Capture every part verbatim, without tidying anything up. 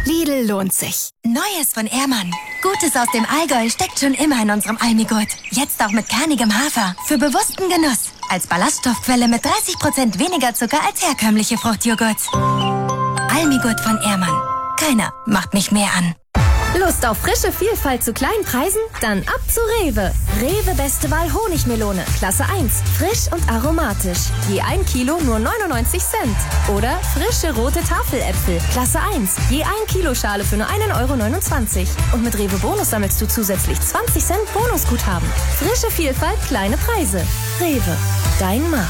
Lidl lohnt sich. Neues von Ehrmann. Gutes aus dem Allgäu steckt schon immer in unserem Almigurt. Jetzt auch mit kernigem Hafer. Für bewussten Genuss. Als Ballaststoffquelle mit dreißig Prozent weniger Zucker als herkömmliche Fruchtjoghurts. Almigurt von Ehrmann. Keiner macht mich mehr an. Lust auf frische Vielfalt zu kleinen Preisen? Dann ab zu Rewe. Rewe Beste Wahl Honigmelone, Klasse eins. Frisch und aromatisch. Je ein Kilo nur neunundneunzig Cent. Oder frische rote Tafeläpfel, Klasse eins. Je ein Kilo Schale für nur einen Euro neunundzwanzig. Und mit Rewe Bonus sammelst du zusätzlich zwanzig Cent Bonusguthaben. Frische Vielfalt, kleine Preise. Rewe, dein Markt.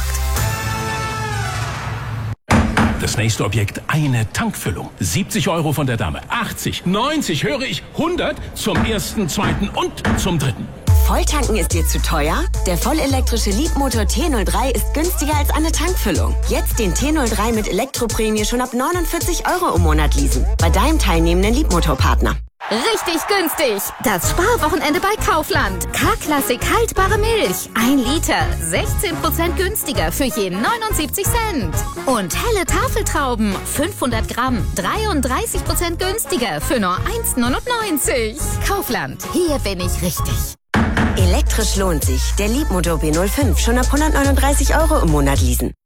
Das nächste Objekt, eine Tankfüllung. siebzig Euro von der Dame, achtzig, neunzig, höre ich, hundert zum ersten, zweiten und zum dritten. Volltanken ist dir zu teuer? Der vollelektrische Leapmotor T null drei ist günstiger als eine Tankfüllung. Jetzt den T null drei mit Elektroprämie schon ab neunundvierzig Euro im Monat leasen. Bei deinem teilnehmenden Leapmotor-Partner. Richtig günstig. Das Sparwochenende bei Kaufland. K-Klassik haltbare Milch. Ein Liter. sechzehn Prozent günstiger für jeden neunundsiebzig Cent. Und helle Tafeltrauben. fünfhundert Gramm. dreiunddreißig Prozent günstiger für nur eins neunundneunzig. Kaufland. Hier bin ich richtig. Elektrisch lohnt sich. Der Leapmotor B null fünf schon ab hundertneununddreißig Euro im Monat leasen.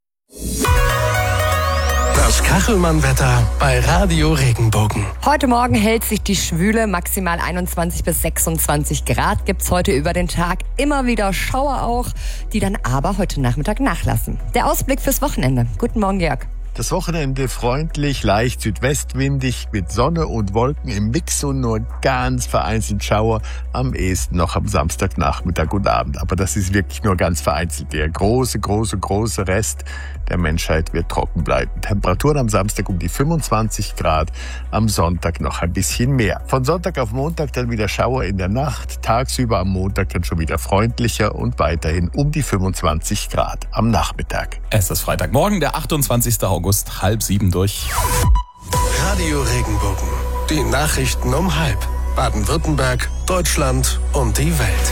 Das Kachelmann-Wetter bei Radio Regenbogen. Heute Morgen hält sich die Schwüle, maximal einundzwanzig bis sechsundzwanzig Grad gibt's heute über den Tag. Immer wieder Schauer auch, die dann aber heute Nachmittag nachlassen. Der Ausblick fürs Wochenende. Guten Morgen, Jörg. Das Wochenende freundlich, leicht südwestwindig mit Sonne und Wolken im Mix und nur ganz vereinzelt Schauer. Am ehesten noch am Samstagnachmittag und Abend. Aber das ist wirklich nur ganz vereinzelt. Der große, große, große Rest der Menschheit wird trocken bleiben. Temperaturen am Samstag um die fünfundzwanzig Grad, am Sonntag noch ein bisschen mehr. Von Sonntag auf Montag dann wieder Schauer in der Nacht. Tagsüber am Montag dann schon wieder freundlicher und weiterhin um die fünfundzwanzig Grad am Nachmittag. Es ist Freitagmorgen, der achtundzwanzigster August, halb sieben durch. Radio Regenbogen. Die Nachrichten um halb. Baden-Württemberg, Deutschland und die Welt.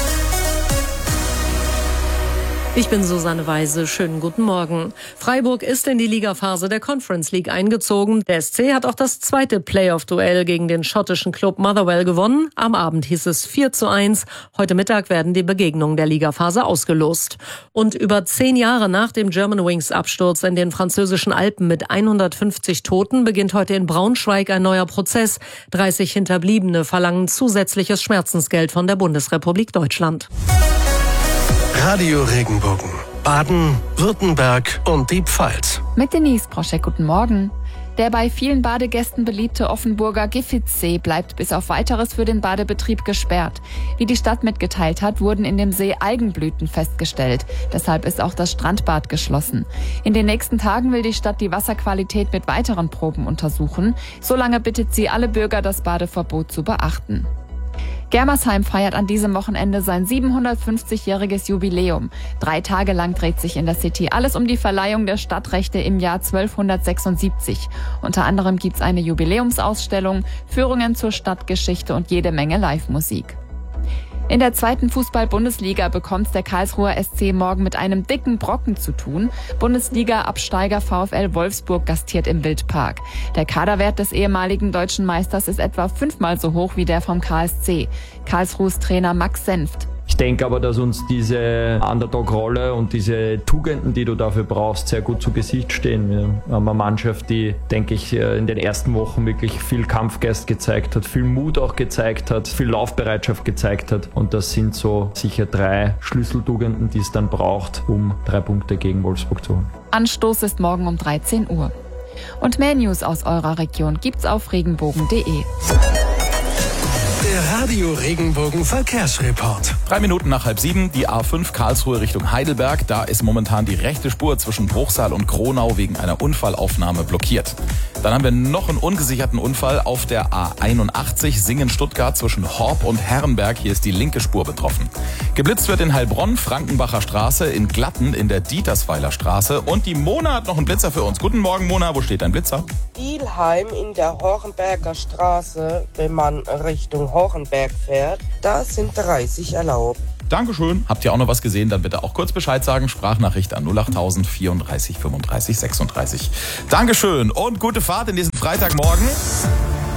Ich bin Susanne Weise. Schönen guten Morgen. Freiburg ist in die Ligaphase der Conference League eingezogen. Der S C hat auch das zweite Playoff-Duell gegen den schottischen Club Motherwell gewonnen. Am Abend hieß es vier zu eins. Heute Mittag werden die Begegnungen der Ligaphase ausgelost. Und über zehn Jahre nach dem Germanwings-Absturz in den französischen Alpen mit hundertfünfzig Toten beginnt heute in Braunschweig ein neuer Prozess. dreißig Hinterbliebene verlangen zusätzliches Schmerzensgeld von der Bundesrepublik Deutschland. Radio Regenbogen. Baden, Württemberg und die Pfalz. Mit Denise Proschek, guten Morgen. Der bei vielen Badegästen beliebte Offenburger Giffitzsee bleibt bis auf Weiteres für den Badebetrieb gesperrt. Wie die Stadt mitgeteilt hat, wurden in dem See Algenblüten festgestellt. Deshalb ist auch das Strandbad geschlossen. In den nächsten Tagen will die Stadt die Wasserqualität mit weiteren Proben untersuchen. Solange bittet sie alle Bürger, das Badeverbot zu beachten. Germersheim feiert an diesem Wochenende sein siebenhundertfünfzigjähriges Jubiläum. Drei Tage lang dreht sich in der City alles um die Verleihung der Stadtrechte im Jahr zwölfhundertsechsundsiebzig. Unter anderem gibt's eine Jubiläumsausstellung, Führungen zur Stadtgeschichte und jede Menge Live-Musik. In der zweiten Fußball-Bundesliga bekommt der Karlsruher S C morgen mit einem dicken Brocken zu tun. Bundesliga-Absteiger VfL Wolfsburg gastiert im Wildpark. Der Kaderwert des ehemaligen deutschen Meisters ist etwa fünfmal so hoch wie der vom K S C. Karlsruhes Trainer Max Senft. Ich denke aber, dass uns diese Underdog-Rolle und diese Tugenden, die du dafür brauchst, sehr gut zu Gesicht stehen. Wir haben eine Mannschaft, die, denke ich, in den ersten Wochen wirklich viel Kampfgeist gezeigt hat, viel Mut auch gezeigt hat, viel Laufbereitschaft gezeigt hat. Und das sind so sicher drei Schlüsseltugenden, die es dann braucht, um drei Punkte gegen Wolfsburg zu holen. Anstoß ist morgen um dreizehn Uhr. Und mehr News aus eurer Region gibt's auf regenbogen punkt de. Der Radio Regenbogen Verkehrsreport. Drei Minuten nach halb sieben, die A fünf Karlsruhe Richtung Heidelberg. Da ist momentan die rechte Spur zwischen Bruchsal und Kronau wegen einer Unfallaufnahme blockiert. Dann haben wir noch einen ungesicherten Unfall auf der A einundachtzig Singen-Stuttgart zwischen Horb und Herrenberg. Hier ist die linke Spur betroffen. Geblitzt wird in Heilbronn, Frankenbacher Straße, in Glatten, in der Dietersweiler Straße. Und die Mona hat noch einen Blitzer für uns. Guten Morgen, Mona. Wo steht dein Blitzer? Dielheim in der Hornberger Straße, wenn man Richtung Hornberg fährt. Da sind dreißig erlaubt. Dankeschön. Habt ihr auch noch was gesehen? Dann bitte auch kurz Bescheid sagen. Sprachnachricht an null acht null null vierunddreißig fünfunddreißig sechsunddreißig. Dankeschön und gute Fahrt in diesem Freitagmorgen.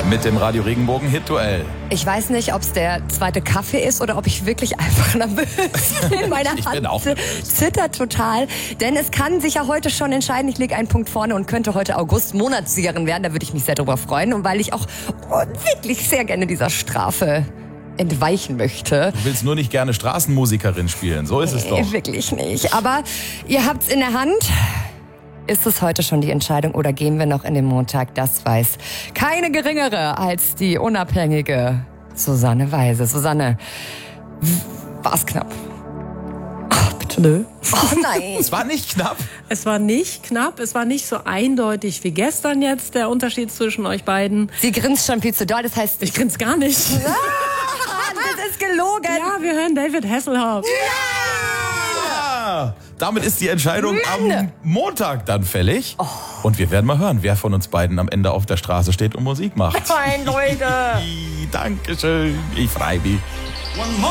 mit dem Radio Regenbogen Hit-Duell. Ich weiß nicht, ob es der zweite Kaffee ist oder ob ich wirklich einfach nervös bin. Meine Ich Hand bin auch nervös. zittert total. Denn es kann sich ja heute schon entscheiden. Ich liege einen Punkt vorne und könnte heute August Monatssiegerin werden. Da würde ich mich sehr drüber freuen. Und weil ich auch oh, wirklich sehr gerne dieser Strafe entweichen möchte. Du willst nur nicht gerne Straßenmusikerin spielen, so ist es Nee, doch. wirklich nicht. Aber ihr habt's in der Hand. Ist es heute schon die Entscheidung oder gehen wir noch in den Montag? Das weiß keine geringere als die unabhängige Susanne Weise. Susanne, war's knapp? Ach, bitte nö. Oh nein. Es war nicht knapp. Es war nicht knapp, es war nicht so eindeutig wie gestern jetzt der Unterschied zwischen euch beiden. Sie grinst schon viel zu doll, das heißt... Ich grinse gar nicht. Ah, das ist gelogen. Ja, wir hören David Hasselhoff. Ja! Damit ist die Entscheidung Mann. am Montag dann fällig. Oh. Und wir werden mal hören, wer von uns beiden am Ende auf der Straße steht und Musik macht. Nein, Leute. Dankeschön. Ich freue mich.